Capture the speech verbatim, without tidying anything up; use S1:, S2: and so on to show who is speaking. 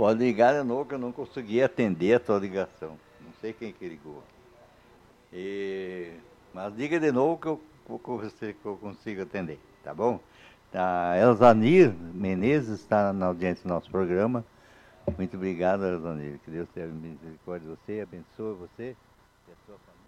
S1: Pode ligar de novo que eu não consegui atender a tua ligação. Não sei quem que ligou. E... Mas liga de novo que eu, que eu consigo atender, tá bom? A Elzanir Menezes está na audiência do nosso programa. Muito obrigado, Elzanir. Que Deus tenha misericórdia de você, abençoe você e a sua família.